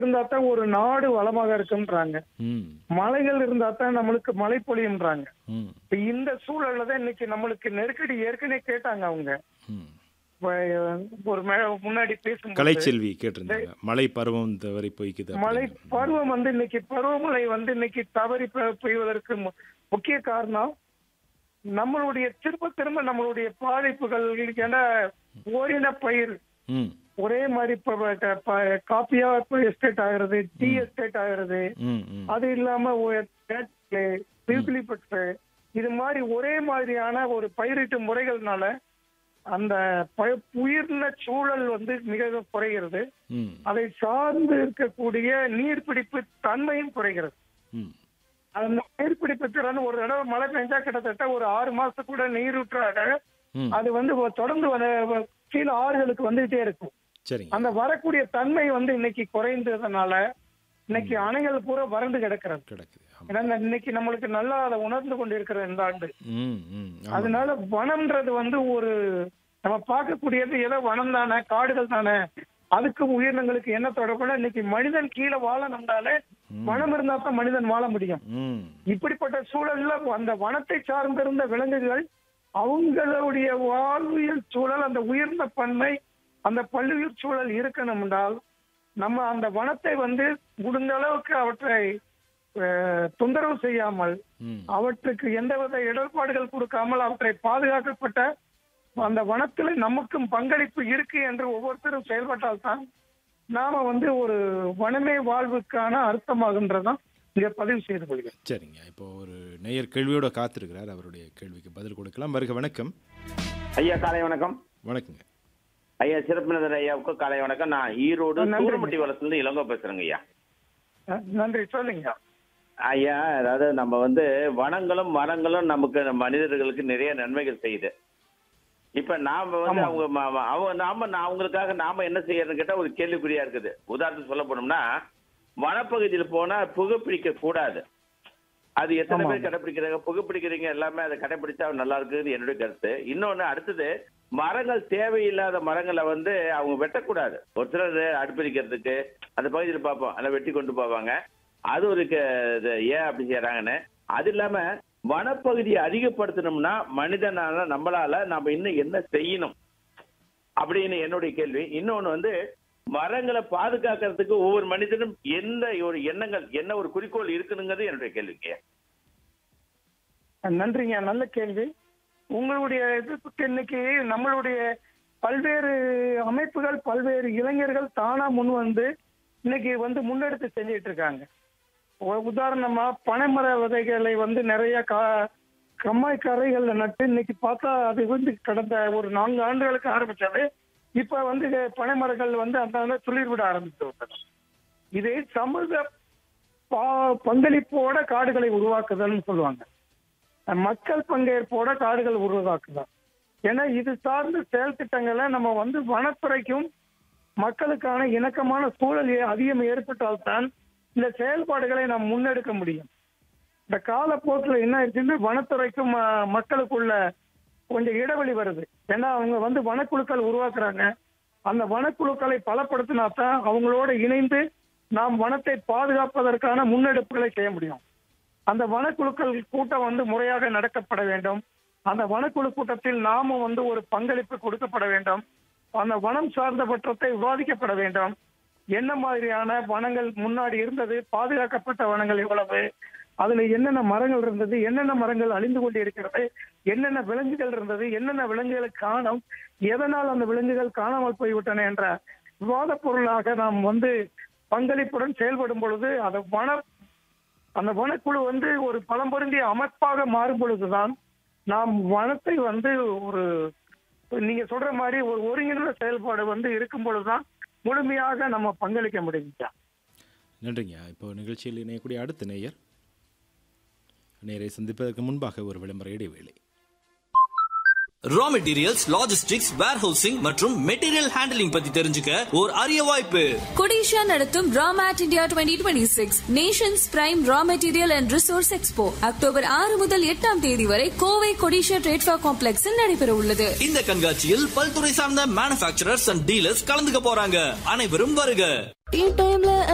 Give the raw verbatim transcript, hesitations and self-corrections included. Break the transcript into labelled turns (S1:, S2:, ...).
S1: இருந்தா தான் ஒரு நாடு வளமாக இருக்குன்றாங்க. மலைகள் இருந்தா தான் நம்மளுக்கு மழை பொழியும்ன்றாங்க. இந்த சூழல்ல தான் இன்னைக்கு நம்மளுக்கு நெருக்கடி ஏற்கனவே கேட்டாங்க அவங்க. ஒரு முன்னாடி பேசும்
S2: கலைச்செல்வி கேட்டிருந்தாங்க மழை பருவம் தவறி போய்க்குது.
S1: மழை பருவம் வந்து இன்னைக்கு பருவமழை வந்து இன்னைக்கு தவறி பெய்வதற்கு முக்கிய காரணம் நம்மளுடைய திரும்ப திரும்ப நம்மளுடைய பாதிப்புகள். ஏன்னா ஓரின பயிர் ஒரே மாதிரி காப்பியா எஸ்டேட் ஆகிறது, டீ எஸ்டேட் ஆகிறது, அது இல்லாம இது மாதிரி ஒரே மாதிரியான ஒரு பயிரிட்டு முறைகள்னால அந்த உயிர்ன சூழல் வந்து மிக குறைகிறது. அதை சார்ந்து இருக்கக்கூடிய நீர்பிடிப்பு தன்மையும் குறைகிறது. அந்த நீர்பிடிப்பு திறன் ஒரு தடவை மழை பெஞ்சா கிட்டத்தட்ட ஒரு ஆறு மாசம் கூட நீரூற்றாக அது வந்து தொடர்ந்து கீழே ஆறுகளுக்கு வந்துகிட்டே இருக்கும். அந்த வரக்கூடிய தன்மை வந்து இன்னைக்கு குறைந்ததுனால இன்னைக்கு அணைகள் பூரா வறண்டு கிடக்கிறது. இன்னைக்கு நம்மளுக்கு நல்லா அதை உணர்ந்து கொண்டு இருக்கிற இந்த ஆண்டு. அதனால வனம்ன்றது வந்து ஒரு நம்ம பார்க்கக்கூடியது ஏதோ வனம் தானே, காடுகள் தானே, அதுக்கு உயிரினங்களுக்கு என்ன தொடர்புனா இன்னைக்கு மனிதன் கீழே வாழணும்னாலே வனம் இருந்தா தான் மனிதன் வாழ முடியும். இப்படிப்பட்ட சூழல்ல அந்த வனத்தை சார்ந்திருந்த விலங்குகள் அவங்களுடைய வாழ்வியல் சூழல், அந்த உயர்ந்த பன்மை, அந்த பல்லுயிர் சூழல் இருக்கணும் என்றால் நம்ம அந்த வனத்தை வந்து முடிந்த அளவுக்கு அவற்றை தொந்தரவு செய்யாமல், அவற்றுக்கு எந்தவித இடர்பாடுகள் கொடுக்காமல் அவற்றை பாதுகாக்கப்பட்ட அந்த வனத்தில் நமக்கும் பங்களிப்பு இருக்கு என்று ஒவ்வொருத்தரும் செயல்பட்டால்தான் நாம வந்து ஒரு வனமே வாழ்வுக்கான அர்த்தமாகுன்றதான் இங்க பதிவு செய்து கொள்கிறேன்.
S2: சரிங்க, இப்போ ஒரு நேயர் கேள்வியோட காத்திருக்கிறார், அவருடைய கேள்விக்கு பதில் கொடுக்கலாம். வருக. வணக்கம்
S3: ஐயா. காலை வணக்கம்.
S2: வணக்கங்க
S3: ஐயா. சிறப்பினர் ஐயாவுக்கு காலை வணக்கம். நான் ஈரோடு சூரமட்டி வளத்துல இளங்கோ பேசுறேங்க ஐயா.
S1: நன்றி. சொல்லுங்க
S3: ஐயா. அதாவது நம்ம வந்து வனங்களும் மரங்களும் நமக்கு மனிதர்களுக்கு நிறைய நன்மைகள் செய்யுது. இப்ப நாம வந்து அவங்க அவங்க நாம அவங்களுக்காக நாம என்ன செய்யறதுன்னு கேட்டா ஒரு கேள்விக்குறியா இருக்குது. உதாரணத்துக்கு சொல்ல போனோம்னா வனப்பகுதியில் போனா புகைப்பிடிக்க கூடாது. அது எத்தனை பேர் கடைபிடிக்கிறாங்க? புகைப்பிடிக்கிறீங்க எல்லாமே அதை கடைபிடிச்சா நல்லா இருக்குது என்னுடைய கருத்து. இன்னொன்னு அடுத்தது, மரங்கள் தேவையில்லாத மரங்களை வந்து அவங்க வெட்டக்கூடாது. ஒரு சிலர் அடுப்பிடிக்கிறதுக்கு அந்த பகுதியில் பார்ப்போம், அதை வெட்டி கொண்டு போவாங்க. அது ஒரு ஏன் அப்படி செய்யறாங்கன்னு. அது இல்லாம வனப்பகுதியை அதிகப்படுத்தணும்னா மனிதனால நம்மளால நாம இன்னும் என்ன செய்யணும் அப்படின்னு என்னுடைய கேள்வி. இன்னொன்னு வந்து மரங்களை பாதுகாக்கிறதுக்கு ஒவ்வொரு மனிதனும் எந்த ஒரு எண்ணங்கள், என்ன ஒரு குறிக்கோள் இருக்குனுங்கிறது என்னுடைய கேள்விக்கு.
S1: நன்றிங்க, நல்ல கேள்வி. உங்களுடைய இதுக்கு இன்னைக்கு நம்மளுடைய பல்வேறு அமைப்புகள், பல்வேறு இளைஞர்கள் தானா முன் வந்து இன்னைக்கு வந்து முன்னெடுத்து செஞ்சிட்டு இருக்காங்க. உதாரணமா பனைமர விதைகளை வந்து நிறைய கா கம்மாய் கரைகள்ல நட்டு இன்னைக்கு பார்த்தா அது வந்து கடந்த ஒரு நான்கு ஆண்டுகளுக்கு ஆரம்பிச்சாலே இப்ப வந்து பனைமரங்கள் வந்து அந்த துளிர் விட ஆரம்பித்து விட்டது. இதே சமூக பங்களிப்போட காடுகளை உருவாக்குதல்னு சொல்லுவாங்க. மக்கள் பங்கேற்போட காடுகள் உருவாக்குதல். ஏன்னா இது சார்ந்த செயல் திட்டங்களை நம்ம வந்து வனத்துறைக்கும் மக்களுக்கான இணக்கமான சூழல் அதிகம் ஏற்பட்டால்தான் இந்த செயல்பாடுகளை நாம் முன்னெடுக்க முடியும். இந்த காலப்போக்கில் என்ன ஆயிடுச்சுன்னா வனத்துறைக்கும் மக்களுக்குள்ள கொஞ்சம் இடைவெளி வருது. ஏன்னா அவங்க வந்து வனக்குழுக்கள் உருவாக்குறாங்க. அந்த வனக்குழுக்களை பலப்படுத்தினா தான் அவங்களோட இணைந்து நாம் வனத்தை பாதுகாப்பதற்கான முன்னெடுப்புகளை செய்ய முடியும். அந்த வனக்குழுக்கள் கூட்டம் வந்து முறையாக நடக்கப்பட வேண்டும். அந்த வனக்குழு கூட்டத்தில் நாமும் வந்து ஒரு பங்களிப்பு கொடுக்கப்பட வேண்டும். அந்த வனம் சார்ந்த பற்றத்தை விவாதிக்கப்பட வேண்டும். என்ன மாதிரியான வனங்கள் முன்னாடி இருந்தது, பாதுகாக்கப்பட்ட வனங்கள் எவ்வளவு, அதுல என்னென்ன மரங்கள் இருந்தது, என்னென்ன மரங்கள் அழிந்து கொண்டு இருக்கிறது, என்னென்ன விலங்குகள் இருந்தது, என்னென்ன விலங்குகளை காணோம், எதனால் அந்த விலங்குகள் காணாமல் போய்விட்டன என்ற விவாத பொருளாக நாம் வந்து பங்களிப்புடன் செயல்படும் பொழுது அதை வன அந்த வனக்குழு வந்து ஒரு பலம் பொருந்திய அமைப்பாக மாறும் பொழுதுதான் நாம் வனத்தை வந்து ஒரு நீங்க சொல்ற மாதிரி ஒரு ஒருங்கிணைந்த செயல்பாடு வந்து இருக்கும் பொழுதுதான் முழுமையாக நம்ம பங்களிக்க முடியுங்க.
S2: நன்றிங்க. இப்போ நிகழ்ச்சியில் இணையக்கூடிய அடுத்த நேயர் நேரை சந்திப்பதற்கு முன்பாக ஒரு விளம்பர இடைவேளை.
S4: ரா மெட்டீரியல்ஸ், லாஜிஸ்டிக்ஸ், வேர்ஹவுசிங் மற்றும் மெட்டீரியல் ஹேண்டலிங் பத்தி தெரிஞ்சுக்க ஒரு அரிய வாய்ப்பு.
S5: கொடிஷா நடத்தும் ராமேட் India twenty twenty six Nations prime raw material and resource expo October ஆறு முதல் எட்டாம் தேதி வரை கோவை கொடிஷா ட்ரேட்ஃபா காம்ப்ளெக்ஸில் நடைபெற உள்ளது.
S4: இந்த கண்காட்சியில் பல்துறை சார்ந்த மேனுஃபேக்சரர்ஸ் அண்ட் டீலர்ஸ் கலந்துக்க போறாங்க. அனைவரும் வருக.